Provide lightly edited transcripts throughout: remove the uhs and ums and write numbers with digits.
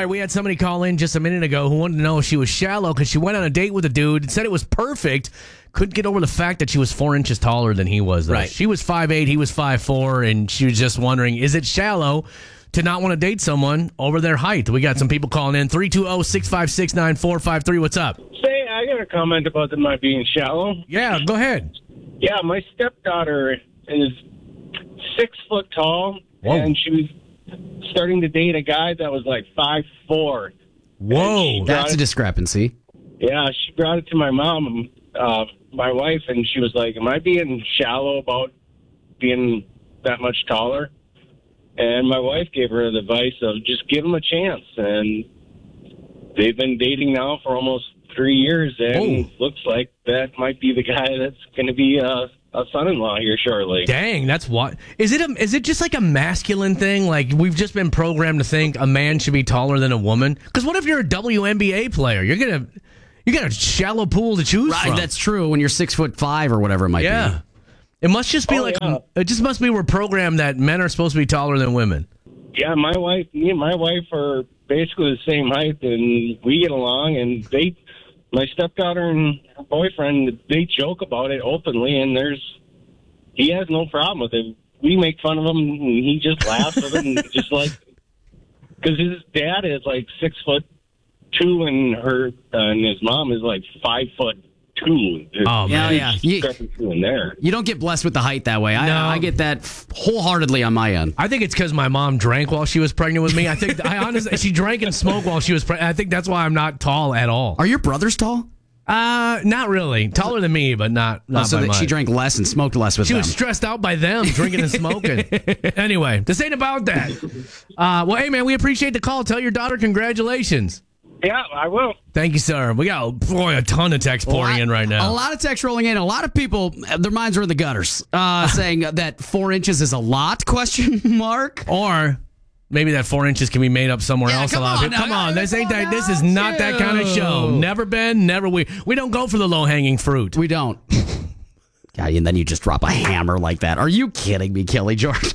right, we had somebody call in just a minute ago who wanted to know if she was shallow because she went on a date with a dude and said it was perfect. Couldn't get over the fact that she was 4 inches taller than he was, though. Right. She was 5'8", he was 5'4", and she was just wondering, is it shallow to not want to date someone over their height? We got some people calling in. 320-656-9453. What's up? Say, I got a comment about them not being shallow. Yeah, go ahead. Yeah, my stepdaughter is 6 foot tall, Whoa. and she was starting to date a guy that was like 5'4". Whoa. That's a discrepancy. Yeah, she brought it to my mom, my wife, and she was like, am I being shallow about being that much taller? And my wife gave her the advice of just give him a chance. And they've been dating now for almost 3 years, and looks like that might be the guy that's going to be a son-in-law here shortly. Dang, that's what. Is it just like a masculine thing? Like we've just been programmed to think a man should be taller than a woman? Because what if you're a WNBA player? You got a shallow pool to choose from. Right, that's trure when you're 6'5" or whatever it might be. Yeah. It must just be it just must be we're programmed that men are supposed to be taller than women. Yeah, me and my wife are basically the same height, and we get along, and my stepdaughter and her boyfriend, they joke about it openly, and he has no problem with it. We make fun of him, and he just laughs at it, and just like, because his dad is like 6'2", and his mom is like 5'2". Oh, man. Yeah. You don't get blessed with the height that way. I get that wholeheartedly on my end. I think it's because my mom drank while she was pregnant with me. I think honestly, she drank and smoked while she was pregnant. I think that's why I'm not tall at all. Are your brothers tall? Not really. Taller than me, but not so by that much. she drank less and smoked less with She them. was stressed out by them drinking and smoking. Anyway, this ain't about that. Well, hey, man, we appreciate the call. Tell your daughter congratulations. Yeah, I will. Thank you, sir. We got, a ton of text pouring in right now. A lot of text rolling in. A lot of people, their minds are in the gutters, saying that 4 inches is a lot, question mark. Or maybe that 4 inches can be made up somewhere else. Come on, Come on. This is not that kind of show. Never been, never we. We don't go for the low-hanging fruit. We don't. Yeah, and then you just drop a hammer like that. Are you kidding me, Kelly George?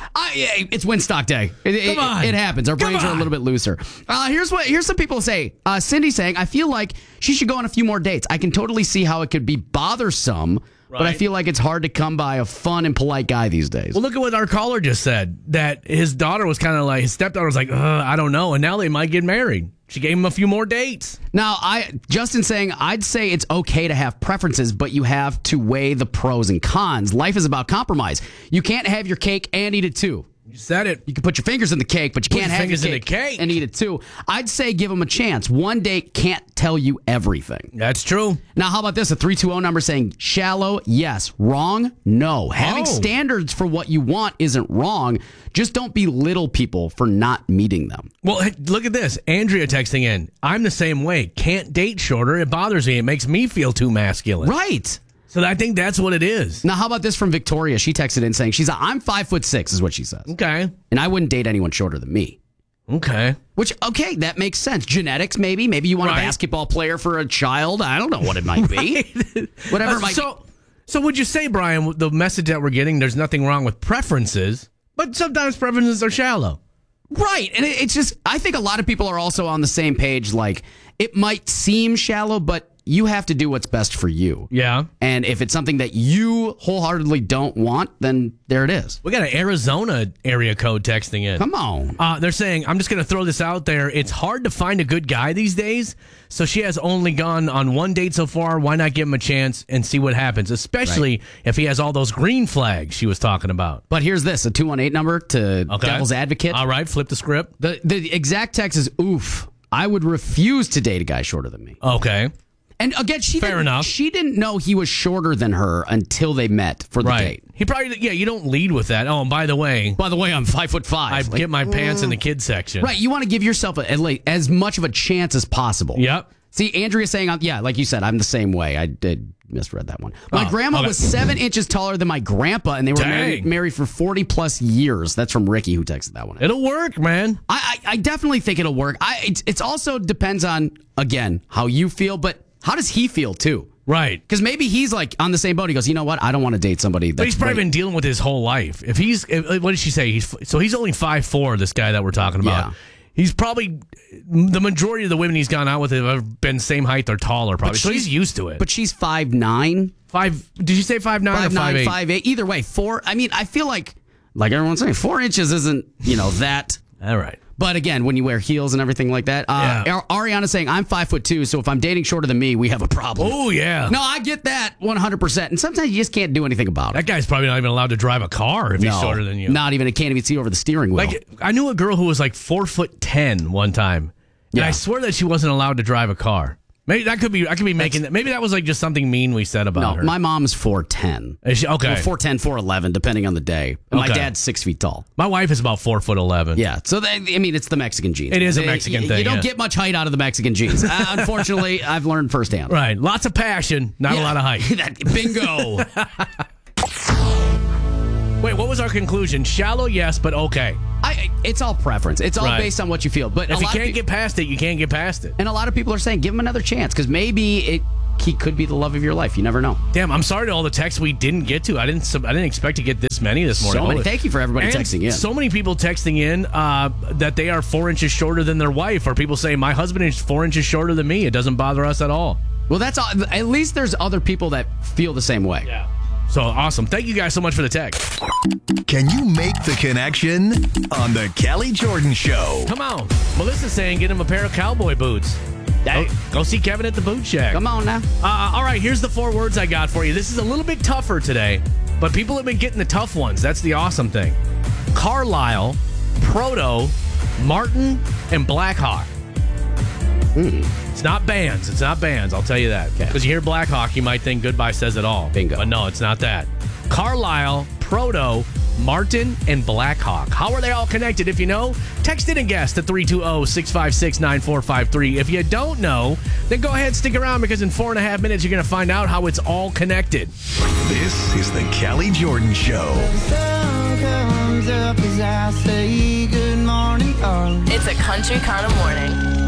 It's Winstock Day. It happens. Our brains are a little bit looser. Here's some people say. Cindy saying, I feel like she should go on a few more dates. I can totally see how it could be bothersome, but I feel like it's hard to come by a fun and polite guy these days. Well, look at what our caller just said. That his daughter was kind of like, his stepdaughter was like, I don't know. And now they might get married. She gave him a few more dates. Now, Justin saying, I'd say it's okay to have preferences, but you have to weigh the pros and cons. Life is about compromise. You can't have your cake and eat it too. You said it. You can put your fingers in the cake, but you can't have your fingers in the cake and eat it too. I'd say give them a chance. One date can't tell you everything. That's true. Now, how about this? A 320 number saying shallow, yes. Wrong, no. Having standards for what you want isn't wrong. Just don't belittle people for not meeting them. Well, hey, look at this. Andrea texting in. I'm the same way. Can't date shorter. It bothers me. It makes me feel too masculine. Right. So I think that's what it is. Now, how about this from Victoria? She texted in saying, I'm 5'6", is what she says. Okay. And I wouldn't date anyone shorter than me. Okay. Which, okay, that makes sense. Genetics, maybe. Maybe you want a basketball player for a child. I don't know what it might be. Whatever it might be. So would you say, Brian, the message that we're getting, there's nothing wrong with preferences, but sometimes preferences are shallow. Right. And it's just, I think a lot of people are also on the same page. Like, it might seem shallow, but you have to do what's best for you. Yeah. And if it's something that you wholeheartedly don't want, then there it is. We got an Arizona area code texting in. Come on. They're saying, I'm just going to throw this out there. It's hard to find a good guy these days. So she has only gone on one date so far. Why not give him a chance and see what happens, especially if he has all those green flags she was talking about. But here's this, a 218 number to Devil's Advocate. All right, flip the script. The exact text is, oof, I would refuse to date a guy shorter than me. Okay. And again, she didn't know he was shorter than her until they met for the date. He probably, you don't lead with that. Oh, and by the way, I'm 5'5". I get my pants in the kids section. Right, you want to give yourself as much of a chance as possible. Yep. See, Andrea saying, like you said, I'm the same way. I did misread that one. My grandma was 7 inches taller than my grandpa, and they were married for 40 plus years. That's from Ricky, who texted that one. It'll work, man. I definitely think it'll work. It's also depends on, again, how you feel, but how does he feel too? Right. Because maybe he's like on the same boat. He goes, you know what? I don't want to date somebody that's... But he's probably been dealing with his whole life. What did she say? He's only 5'4", this guy that we're talking about. Yeah. He's probably, the majority of the women he's gone out with have been same height or taller, probably. So he's used to it. But she's 5'9". Did you say 5'9" or 5'8"? 5'8". Either way, 4. I mean, I feel like everyone's saying, 4 inches isn't, that. All right. But again, when you wear heels and everything like that, Ariana's saying, I'm 5'2", so if I'm dating shorter than me, we have a problem. Oh, yeah. No, I get that 100%. And sometimes you just can't do anything about it. That guy's probably not even allowed to drive a car if he's shorter than you. Not even. It can't even see over the steering wheel. Like, I knew a girl who was like 4'10" one time. And I swear that she wasn't allowed to drive a car. Maybe I could be making that. Maybe that was like just something mean we said about her. My mom's 4'10". Is she, okay. Well, 4'10", 4'11", depending on the day. And my dad's 6 feet tall. My wife is about 4'11". Yeah. So it's the Mexican genes. It is a Mexican thing. You don't get much height out of the Mexican genes. Unfortunately, I've learned firsthand. Right. Lots of passion, not a lot of height. Bingo. Wait, what was our conclusion? Shallow, yes, but okay. It's all preference. It's all based on what you feel. But if you can't get past it, you can't get past it. And a lot of people are saying, give him another chance, because maybe he could be the love of your life. You never know. Damn, I'm sorry to all the texts we didn't get to. I didn't expect to get this many this morning. So many. Thank you for everybody texting in. So many people texting in that they are 4 inches shorter than their wife, or people saying, my husband is 4 inches shorter than me. It doesn't bother us at all. Well, that's all. At least there's other people that feel the same way. Yeah. So awesome. Thank you guys so much for the text. Can you make the connection on the Kelly Jordan Show? Come on. Melissa's saying get him a pair of cowboy boots. Go see Kevin at the Boot Shack. Come on now. All right, here's the 4 words I got for you. This is a little bit tougher today, but people have been getting the tough ones. That's the awesome thing. Carlisle, Proto, Martin, and Blackhawk. It's not bands. I'll tell you that. Because you hear Blackhawk, you might think Goodbye Says It All. Bingo. But no, it's not that. Carlisle, Proto, Martin, and Blackhawk. How are they all connected? If you know, text it and guess to 320-656-9453. If you don't know, then go ahead, stick around, because in 4.5 minutes, you're going to find out how it's all connected. This is the Kelly Jordan Show. The sun comes up as I say good morning, darling. It's a country kind of morning.